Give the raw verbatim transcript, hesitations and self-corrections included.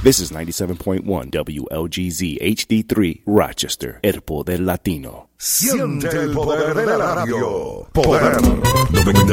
This is ninety-seven point one W L G Z H D three, Rochester, El Poder Latino. Siente el poder de la radio. Poder noventa